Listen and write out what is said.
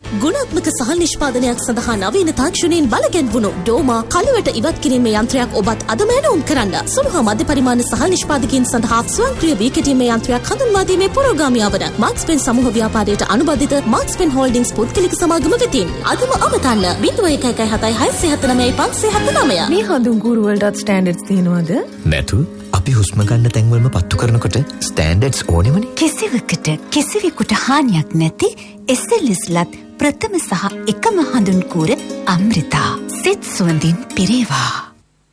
ගුණාත්මක සහල් නිෂ්පාදනයක් සඳහා නවීන තාක්ෂණයෙන් බලගැන්වුණු ඩෝමා කලවට ඉවත් කිරීමේ යන්ත්‍රයක් ඔබත් අදම ඇනවුම් කරන්න. සුළු හා මධ්‍ය පරිමාණ සහල් නිෂ්පාදකයන් සඳහා ස්වයංක්‍රීය වී කැටීමේ යන්ත්‍රයක් හඳුන්වා දීමේ පුරෝගාමියා වන මාක්ස්පෙන් සමූහ ව්‍යාපාරයට අනුබද්ධිත මාක්ස්පෙන් හෝල්ඩින්ග්ස් පුද්ගලික සමාගම වෙතින් අදම අමතන්න 0117675579. මේ හඳුන්ගුරු වලටත් ස්ටෑන්ඩඩ්ස් තියෙනවද? නැතු. අපි හුස්ම ගන්න තැන්වලම පත්තු කරනකොට ස්ටෑන්ඩඩ්ස් ඕනෙමනේ. කිසිවෙකුට හානියක් නැති SLSලත් ප්‍රථම සහ එකම හඳුන්කූර අමෘතා සිත් සුවඳින් පිරේවා.